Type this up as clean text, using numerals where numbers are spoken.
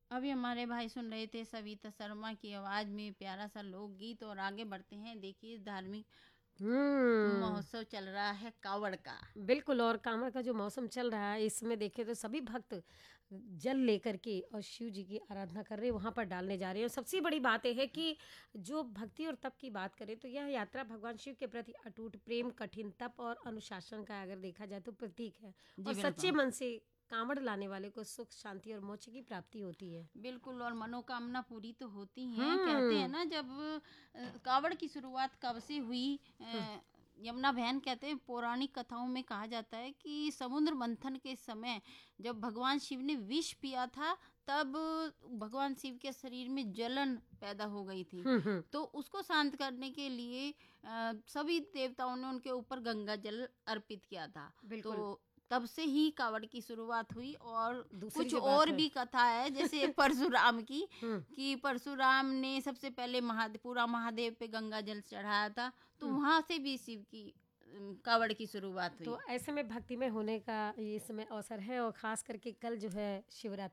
अभी हमारे भाई सुन रहे थे सविता शर्मा की आवाज में प्यारा सा लोकगीत, और आगे बढ़ते हैं। देखिए, धार्मिक हम्म। महोत्सव चल रहा है कावड़ का। बिल्कुल, और कांवड़ का जो मौसम चल रहा है इसमें देखें तो सभी भक्त जल लेकर के और शिव जी की आराधना कर रहे हैं, वहां पर डालने जा रहे हैं। और सबसे बड़ी बात यह है कि जो भक्ति और तप की बात करें तो यह यात्रा भगवान शिव के प्रति अटूट प्रेम, कठिन तप और अनुशासन का अगर देखा जाए तो प्रतीक है। और जी सच्चे बिल्कुल। मन से कांवड़ लाने वाले को सुख, शांति और मोक्ष की प्राप्ति होती है। बिल्कुल, और मनोकामना पूरी तो होती हैं। कहते हैं हम्म। ना, जब कावड़ की शुरुआत कब से हुई, यमुना बहन कहते हैं, पौराणिक कथाओं में कहा जाता है कि समुद्र मंथन के समय जब भगवान शिव ने विष पिया था, तब भगवान शिव के शरीर में जलन पैदा हो गई थी। हम्म। तो उसको शांत करने के लिए सभी देवताओं ने उनके ऊपर गंगा जल अर्पित किया था। बिल्कुल। तो तब से ही कावड़ की शुरुआत हुई। और दूसरी कुछ जो बात और है। भी कथा है, जैसे परशुराम की, हम्म। कि परशुराम ने सबसे पहले पूरा महादेव पे गंगा जल चढ़ाया था। तो वहां से भी शिव की कावड़ की शुरुआत हुई। तो ऐसे में भक्ति में होने का ये समय अवसर है, और खास करके कल जो है शिवरात्रि